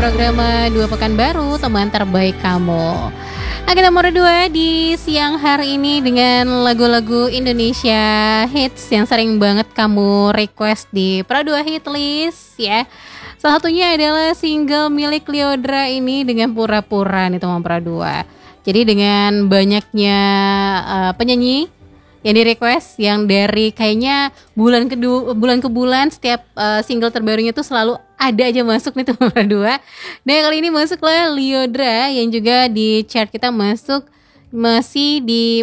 program 2 Pekan Baru, teman terbaik kamu. Agenda nomor 2 di siang hari ini dengan lagu-lagu Indonesia hits yang sering banget kamu request di Pro 2 Hit List ya. Salah satunya adalah single milik Lyodra ini dengan Pura-Pura nih teman Pro 2. Jadi dengan banyaknya penyanyi yang di request, yang dari kayaknya bulan ke bulan setiap single terbarunya tuh selalu ada aja masuk nih teman Pro 2. Dan kali ini masuklah Lyodra yang juga di chart kita masuk masih di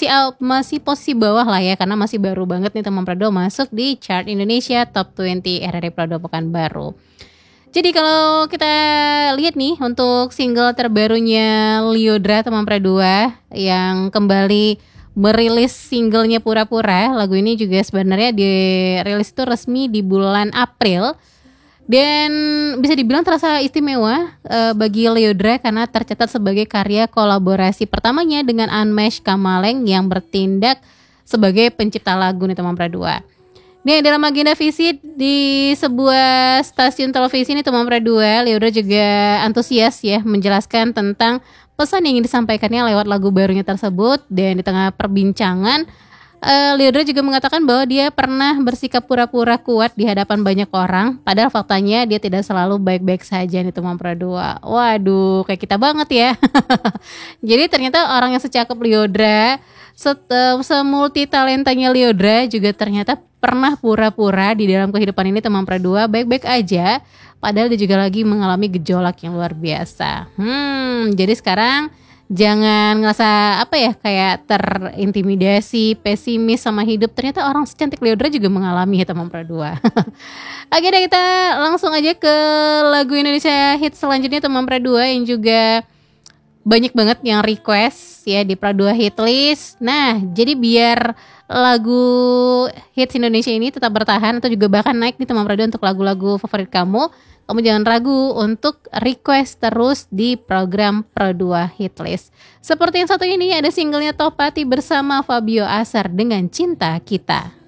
posisi bawah lah ya, karena masih baru banget nih teman Pro 2 masuk di chart Indonesia Top 20 RRI Pro 2 Pekanbaru. Jadi kalau kita lihat nih untuk single terbarunya Lyodra teman Pro 2 yang kembali merilis singlenya Pura-Pura. Lagu ini juga sebenarnya dirilis itu resmi di bulan April dan bisa dibilang terasa istimewa bagi Lyodra karena tercatat sebagai karya kolaborasi pertamanya dengan Unmesh Kamaleng yang bertindak sebagai pencipta lagu nih teman Pro 2. Nih dalam agenda visit di sebuah stasiun televisi nih teman Pro 2, Lyodra juga antusias ya menjelaskan tentang pesan yang ingin disampaikannya lewat lagu barunya tersebut. Dan di tengah perbincangan Lyodra juga mengatakan bahwa dia pernah bersikap pura-pura kuat di hadapan banyak orang, padahal faktanya dia tidak selalu baik-baik saja nih teman Pro 2. Waduh, kayak kita banget ya. Jadi ternyata orang yang secakep Lyodra, semulti talentanya Lyodra juga ternyata pernah pura-pura di dalam kehidupan ini teman Pro 2 baik-baik aja, padahal dia juga lagi mengalami gejolak yang luar biasa. Jadi sekarang jangan ngerasa kayak terintimidasi, pesimis sama hidup. Ternyata orang secantik Lyodra juga mengalami ya teman Pro 2. Oke deh, kita langsung aja ke lagu Indonesia hits selanjutnya teman Pro 2 yang juga banyak banget yang request ya di Pro 2 Hit List. Nah, jadi biar lagu hits Indonesia ini tetap bertahan atau juga bahkan naik nih teman Pro 2 untuk lagu-lagu favorit kamu jangan ragu untuk request terus di program Pro 2 Hit List. Seperti yang satu ini ada singlenya Topati bersama Fabio Asar dengan Cinta Kita.